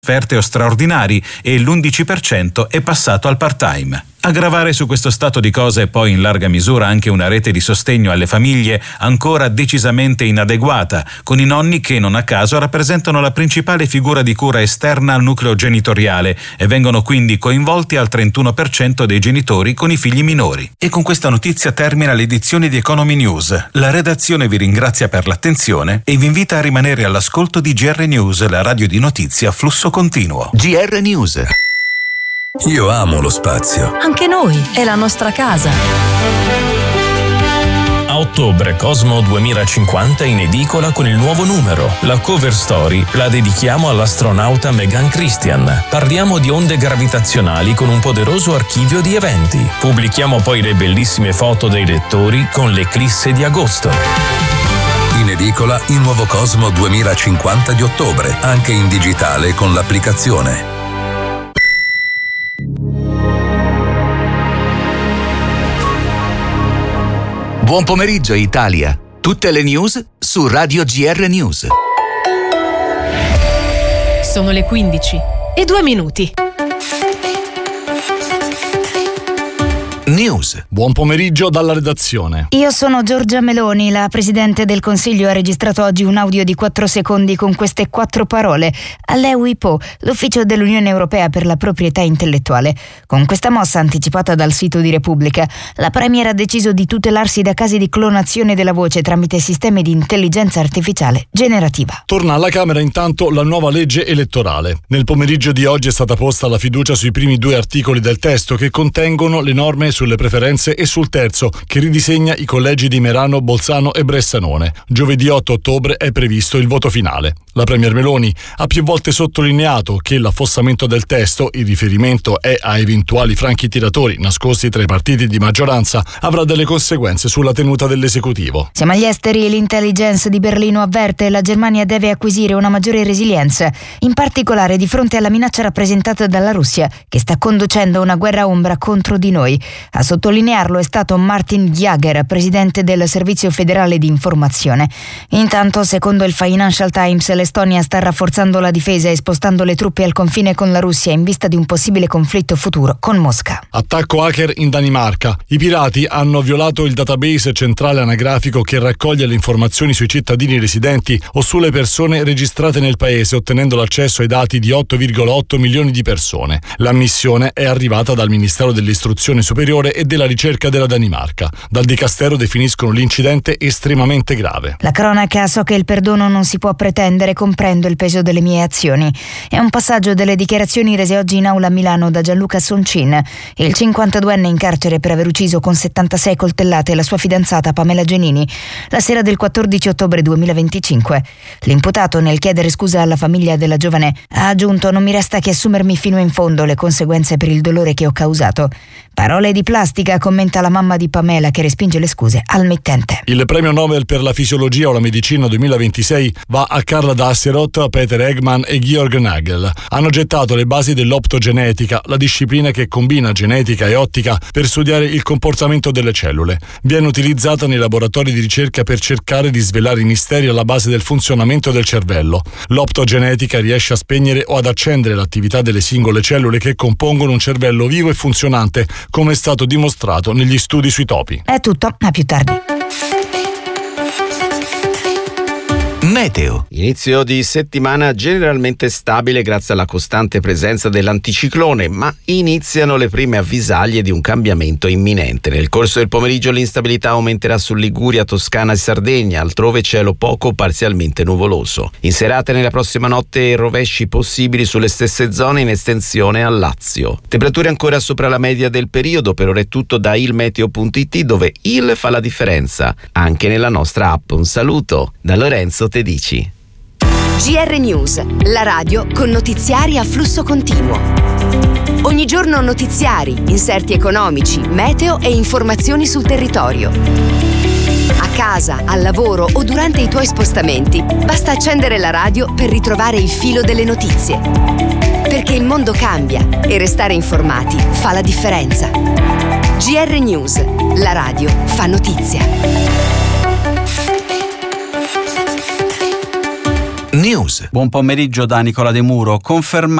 offerte o straordinari e l'11% è passato al part-time. A gravare su questo stato di cose è poi in larga misura anche una rete di sostegno alle famiglie ancora decisamente inadeguata, con i nonni che non a caso rappresentano la principale figura di cura esterna al nucleo genitoriale e vengono quindi coinvolti al 31% dei genitori con i figli minori. E con questa notizia termina l'edizione di Economy News. La redazione vi ringrazia per l'attenzione e vi invita a rimanere all'ascolto di GR News, la radio di notizie a flusso continuo. GR News. Io amo lo spazio. Anche noi, è la nostra casa. A ottobre Cosmo 2050 in edicola con il nuovo numero. La cover story la dedichiamo all'astronauta Megan Christian. Parliamo di onde gravitazionali con un poderoso archivio di eventi. Pubblichiamo poi le bellissime foto dei lettori con l'eclisse di agosto. In edicola il nuovo Cosmo 2050 di ottobre, anche in digitale con l'applicazione. Buon pomeriggio Italia. Tutte le news su Radio GR News. Sono le 15:02. News. Buon pomeriggio dalla redazione. Io sono Giorgia Meloni. La Presidente del Consiglio ha registrato oggi un audio di 4 secondi con queste 4 parole all'EUIPO, l'Ufficio dell'Unione Europea per la Proprietà Intellettuale. Con questa mossa anticipata dal sito di Repubblica, la Premier ha deciso di tutelarsi da casi di clonazione della voce tramite sistemi di intelligenza artificiale generativa. Torna alla Camera intanto la nuova legge elettorale. Nel pomeriggio di oggi è stata posta la fiducia sui primi 2 articoli del testo che contengono le norme sulle preferenze e sul terzo, che ridisegna i collegi di Merano, Bolzano e Bressanone. Giovedì 8 ottobre è previsto il voto finale. La Premier Meloni ha più volte sottolineato che l'affossamento del testo, il riferimento è a eventuali franchi tiratori nascosti tra i partiti di maggioranza, avrà delle conseguenze sulla tenuta dell'esecutivo. Siamo agli esteri. L'intelligence di Berlino avverte la Germania deve acquisire una maggiore resilienza, in particolare di fronte alla minaccia rappresentata dalla Russia, che sta conducendo una guerra ombra contro di noi. A sottolinearlo è stato Martin Jager, presidente del Servizio Federale di Informazione. Intanto, secondo il Financial Times, l'Estonia sta rafforzando la difesa e spostando le truppe al confine con la Russia in vista di un possibile conflitto futuro con Mosca. Attacco hacker in Danimarca. I pirati hanno violato il database centrale anagrafico che raccoglie le informazioni sui cittadini residenti o sulle persone registrate nel paese, ottenendo l'accesso ai dati di 8,8 milioni di persone. L'ammissione è arrivata dal Ministero dell'Istruzione Superiore e della Ricerca della Danimarca. Dal Dicastero definiscono l'incidente estremamente grave. La cronaca: so che il perdono non si può pretendere, comprendo il peso delle mie azioni. È un passaggio delle dichiarazioni rese oggi in aula a Milano da Gianluca Soncin, il 52enne in carcere per aver ucciso con 76 coltellate la sua fidanzata Pamela Genini la sera del 14 ottobre 2025. L'imputato, nel chiedere scusa alla famiglia della giovane, ha aggiunto: non mi resta che assumermi fino in fondo le conseguenze per il dolore che ho causato. Parole di plastica, commenta la mamma di Pamela, che respinge le scuse al mittente. Il premio Nobel per la fisiologia o la medicina 2026 va a Karl Dasserot, Peter Eggman e Georg Nagel. Hanno gettato le basi dell'optogenetica, la disciplina che combina genetica e ottica per studiare il comportamento delle cellule. Viene utilizzata nei laboratori di ricerca per cercare di svelare i misteri alla base del funzionamento del cervello. L'optogenetica riesce a spegnere o ad accendere l'attività delle singole cellule che compongono un cervello vivo e funzionante, come è stato dimostrato negli studi sui topi. È tutto, a più tardi. Meteo. Inizio di settimana generalmente stabile grazie alla costante presenza dell'anticiclone, ma iniziano le prime avvisaglie di un cambiamento imminente. Nel corso del pomeriggio l'instabilità aumenterà su Liguria, Toscana e Sardegna, altrove cielo poco o parzialmente nuvoloso. In serata e nella prossima notte rovesci possibili sulle stesse zone in estensione al Lazio. Temperature ancora sopra la media del periodo. Per ora è tutto da ilmeteo.it, dove il fa la differenza anche nella nostra app. Un saluto da Lorenzo Tedici. GR News, la radio con notiziari a flusso continuo. Ogni giorno notiziari, inserti economici, meteo e informazioni sul territorio. A casa, al lavoro o durante i tuoi spostamenti, basta accendere la radio per ritrovare il filo delle notizie. Perché il mondo cambia e restare informati fa la differenza. GR News, la radio fa notizia. News. Buon pomeriggio da Nicola De Muro. Conferma